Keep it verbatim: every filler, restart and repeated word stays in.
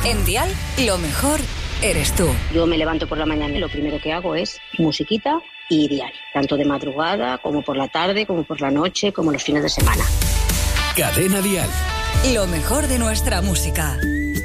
En Dial, lo mejor eres tú. Yo me levanto por la mañana y lo primero que hago es musiquita y Dial. Tanto de madrugada, como por la tarde, como por la noche, como los fines de semana. Cadena Dial. Lo mejor de nuestra música.